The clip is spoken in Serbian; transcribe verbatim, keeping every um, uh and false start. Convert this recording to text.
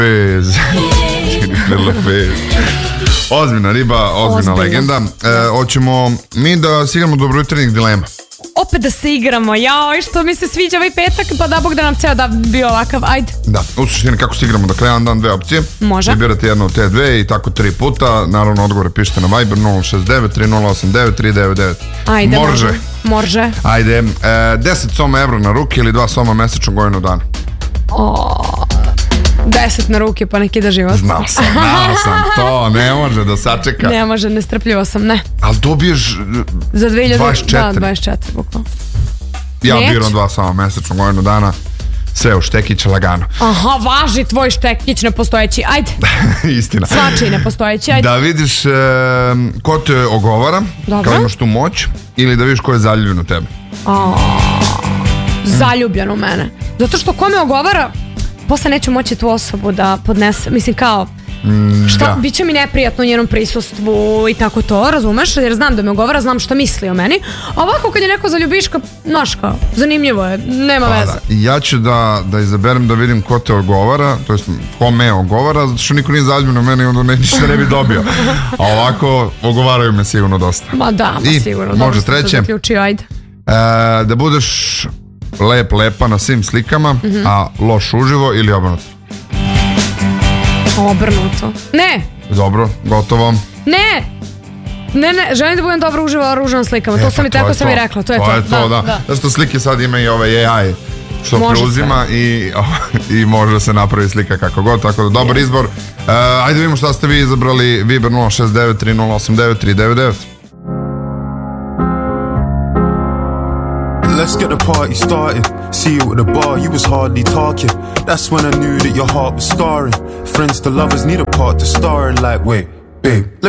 Fez. Jennifer Lopez. Ozbiljna riba, ozbiljna legenda. E, hoćemo mi da se igramo dobro jutarnjih dilema. Opet da se igramo, jao, što mi se sviđa ovaj petak, pa da Bog da nam ceo da bio ovakav, ajde. Da, u suštini kako se igramo, dakle jedan dan dve opcije. Može. Vi birate jednu od te dve i tako tri puta, naravno odgovore pišete na Viber nula šest devet tri nula osam devet tri devet devet. Ajde, može. Može. Ajde, e, deset soma evra na ruke ili dva soma mesečno godinu dana. O, deset na ruke, pa neki da život. Znao sam, znao sam to, ne može da sačeka. Ne može, nestrpljivo sam, ne. Ali dobiješ za dvadeset četiri. Da, dvadeset četiri, bukvalno. Ja biram dva soma mesečno godinu dana. Sve u štekić lagano. Aha, važi tvoj štekić nepostojeći, ajde. Istina. Svačiji nepostojeći, ajde. Da vidiš e, ko te ogovara, dobro, kao imaš tu moć, ili da vidiš ko je zaljubljen u tebe. A, zaljubljen u mene. Zato što ko me ogovara, posle neću moći tu osobu da podnese, mislim kao, mm, šta, da. bit će mi neprijatno u njenom prisustvu i tako to, razumeš, jer znam da me ogovara, znam šta misli o meni, a ovako kad je neko zaljubiška, znaš kao, zanimljivo je, nema pa, veze. Da. Ja ću da, da izaberem da vidim ko te ogovara, to jest ko me ogovara, zato što niko nije zaljubljen u mene i onda ne, ništa ne bi dobio, a ovako ogovaraju me sigurno dosta. Ma da, ma i sigurno. može treće, zaključio, ajde. E, da budeš lep, lepa na svim slikama, mm-hmm. a loš uživo ili obrnuto? Obrnuto. Ne. Dobro, gotovo. Ne. Ne, ne, želim da budem dobro uživo, a ružno na slikama. E, to sam i tako sam i rekla, to je to. To je to, da. da. Zato što slike sad ima i ovaj A I što može preuzima i, i može se napravi slika kako god, tako da dobar yes. izbor. Uh, ajde vidimo šta ste vi izabrali. Viber nula šest devet tri nula osam devet tri devet devet. Let's get the party started. See you at the bar, you was hardly talking. That's when I knew that your heart was scarring. Friends to lovers need a part to star in, like, wait, babe, let